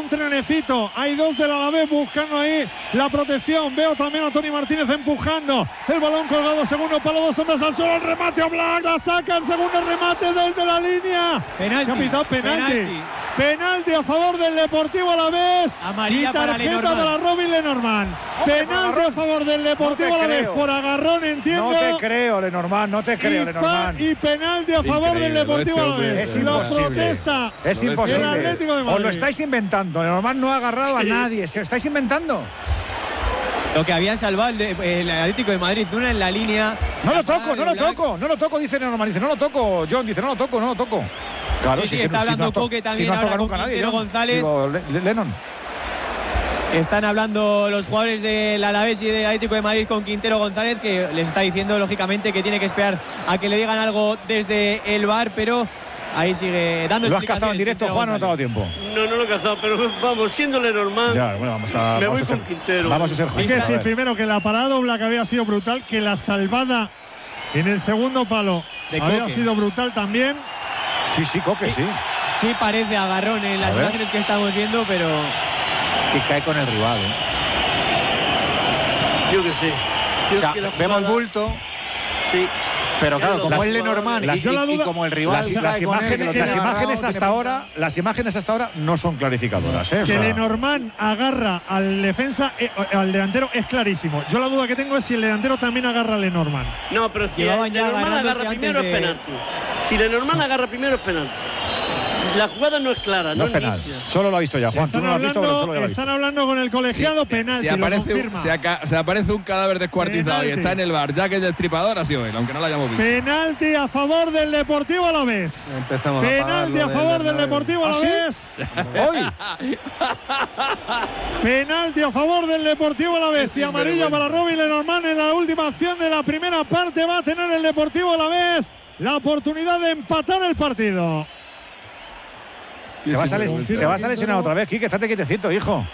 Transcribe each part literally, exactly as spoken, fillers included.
un trenecito. Hay dos del Alavés buscando ahí la protección. Veo también a Toni Martínez empujando. El balón colgado, segundo palo, dos hombres al suelo. El remate a Black, la saca, el segundo remate desde la línea. Penalti. Capitán, penalti. Penalti. Penalti a favor del Deportivo Alavés. Amarilla y tarjeta para, para Robin Lenormand. Penalti a favor del Deportivo no Alavés por agarrón, entiendo. No te creo, Lenormand, no te creo, y Lenormand. Y penalti a favor Increíble, del Deportivo este Alavés. Es Lo imposible. protesta. Es Lo imposible. el Atlético de Madrid. Os lo estáis inventando. Lenormand no ha agarrado sí. a nadie. Se lo estáis inventando. Lo que había salvado el, de, el Atlético de Madrid, una en la línea. No lo toco, no lo toco, no lo toco, dice Lenormand. Dice, no lo toco, John, dice, no lo toco, no lo toco. Claro, sí, si sí, que, está si hablando no Coque también si no ahora con nunca Quintero nadie, González. Digo, Le, Lennon. Están hablando los jugadores del Alavés y del Atlético de Madrid con Quintero González, que les está diciendo lógicamente que tiene que esperar a que le digan algo desde el V A R, pero ahí sigue dando. ¿Lo has cazado en directo, Juan, o no te ha dado tiempo? No, no lo he cazado, pero vamos, siéndole normal. Ya, bueno, vamos a. Me vamos voy a ser, con Quintero. Vamos a ser Hay que decir primero que la parada doble que había sido brutal, que la salvada en el segundo palo de había Coque. sido brutal también. Sí, sí, Coque, sí. Sí parece agarrón en las imágenes que estamos viendo, pero que cae con el rival, ¿eh? Yo que sé. Yo O sea, que la vemos jugada, bulto. Sí. Pero claro, como Las- es Lenormand las- y, y, la duda- y como el rival Las, cae las con él, imágenes, que lo las tiene imágenes agarrado, hasta tiene ahora, las imágenes hasta ahora no son clarificadoras, ¿eh? O Que sea, Lenormand agarra al defensa, eh, al delantero, es clarísimo. Yo la duda que tengo es si el delantero también agarra a Lenormand. No, pero si Llevaban ya Lenormand agarrándose agarra primero antes es de- penalti. Si Lenormand agarra primero es penalti. La jugada no es clara, no, no es penal. nítida. Solo lo ha visto ya, Juan. Tú Están, no lo has visto, pero solo hablando, ya lo has visto. están hablando con el colegiado, Sí, penalti, si lo aparece, un, confirma. si, aca- si aparece un cadáver descuartizado Penalti. y está en el bar, ya que es destripador, ha sido él, aunque no lo hayamos visto. Penalti a favor del Deportivo Alavés. Empezamos a Penalti a pagarlo favor del del Deportivo ¿Ah, sí? Alavés. Hoy. Penalti a favor del Deportivo Alavés y amarilla para Robin Lenormand en la última acción de la primera parte. Va a tener el Deportivo Alavés la oportunidad de empatar el partido. Te vas, a les- te vas a lesionar otra vez, Quique, estate quietecito, hijo.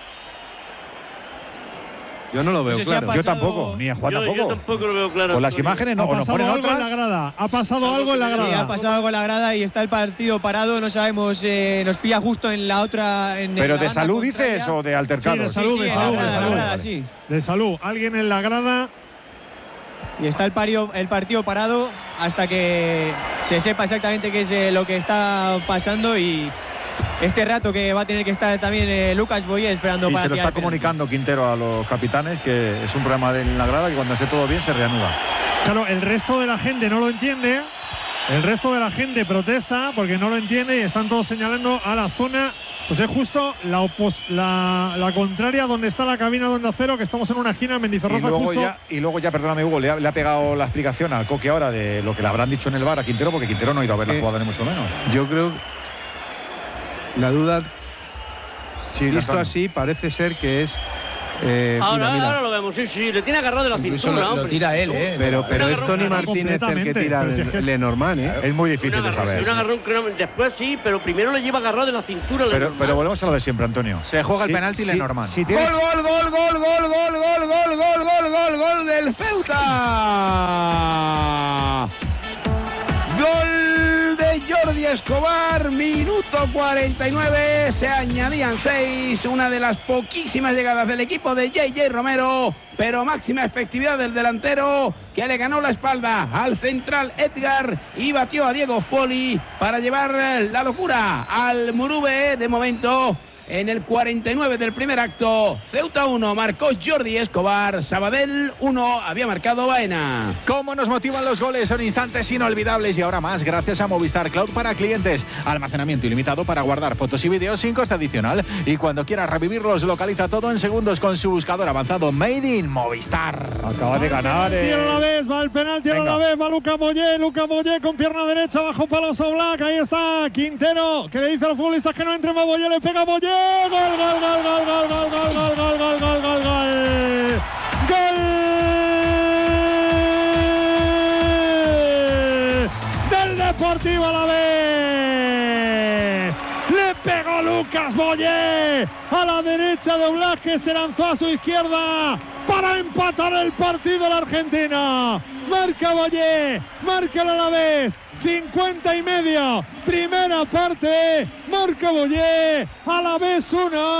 Yo no lo veo veo sé si ha claro. pasado- Yo tampoco, ni a Juan Yo, tampoco. yo tampoco lo veo claro. Con las Antonio. imágenes no, Ha o nos pasado ponen algo en la otras. grada. Ha pasado algo en la Sí, ha grada. pasado algo en la grada y está el partido parado, no sabemos, eh, nos pilla justo en la otra. En Pero la de banda salud contraria. dices o de Sí, altercado. de salud, Sí, sí, de en la salud, grada, de en la salud. grada, sí. De salud. Alguien en la grada. Y está el, pario- el partido parado hasta que se sepa exactamente qué es eh, lo que está pasando y este rato que va a tener que estar también eh, Lucas Boyer esperando Sí, para se lo tirar está el penalti. comunicando Quintero a los capitanes que es un programa de en la grada que cuando esté todo bien se reanuda. Claro, el resto de la gente no lo entiende. El resto de la gente protesta porque no lo entiende y están todos señalando a la zona. Pues es justo la, opos- la, la contraria donde está la cabina de Onda Cero, que estamos en una esquina en Y Mendizorroza luego, justo. ya, y luego ya, perdóname Hugo, le ha, le ha pegado la explicación al Coque ahora de lo que le habrán dicho en el bar a Quintero, porque Quintero no ha ido a ver la ¿Qué? jugada ni mucho menos. Yo creo la duda, Sí, visto Antonio. así, parece ser que es. Eh, Ahora, mira, mira. ahora lo vemos, sí, sí, le tiene agarrado de la Incluso cintura, lo- lo hombre. tira él, ¿eh? Pero, pero Un es Toni agarrón Martínez el que completamente, tira pero si es que es- Lenormand, ¿eh? Es muy Un difícil de agarrón, saber. un agarrón que después sí, pero primero le lleva agarrado de la cintura. Pero, Lenormand. pero volvemos a lo de siempre, Antonio. Se juega el Si- penalti si- Lenormand. Si tienes, Gol, gol, gol, gol, gol, gol, gol, gol, gol, gol, gol, gol del Ceuta. Gol de Jordi Escobar, minuto cuarenta y nueve, se añadían seis, una de las poquísimas llegadas del equipo de J J Romero, pero máxima efectividad del delantero que le ganó la espalda al central Edgar y batió a Diego Foli para llevar la locura al Murube. De momento, en el cuarenta y nueve del primer acto, Ceuta uno, marcó Jordi Escobar, Sabadell uno, había marcado Baena. ¿Cómo nos motivan los goles? Son instantes inolvidables y ahora más gracias a Movistar Cloud para clientes. Almacenamiento ilimitado para guardar fotos y vídeos sin coste adicional. Y cuando quieras revivirlos, localiza todo en segundos con su buscador avanzado Made in Movistar. acaba de ganar. Tira a la Eh. vez, va el penalti a Venga. la vez, va Luca Mollé, Luca Mollé con pierna derecha bajo palos Oblak, ahí está Quintero, que le dice a los futbolistas que no entren, va Mollé, le pega Mollé, gol, gol, gol, gol, gol, gol, gol, gol, gol, gol, gol, gol, gol, gol del Deportivo Alavés. Le pegó Lucas Mollé a la derecha de Oblak, que se lanzó a su izquierda para empatar el partido la Argentina. Marca Mollé, marca el Alavés, cincuenta y medio, primera parte, marca Mollé, Alavés uno.